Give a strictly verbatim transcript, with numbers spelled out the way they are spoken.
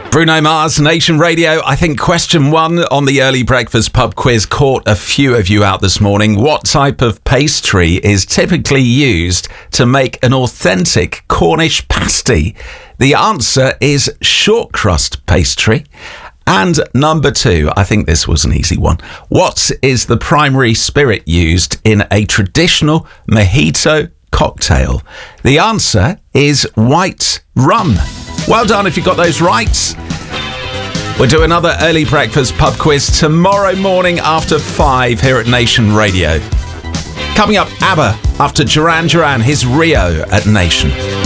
Bruno Mars, Nation Radio. I think question one on the early breakfast pub quiz caught a few of you out this morning. What type of pastry is typically used to make an authentic Cornish pasty? The answer is short crust pastry. And number two, I think this was an easy one. What is the primary spirit used in a traditional mojito cocktail? The answer is white rum. Well done if you got those right. We'll do another early breakfast pub quiz tomorrow morning after five here at Nation Radio. Coming up, ABBA after Duran Duran, his Rio at Nation.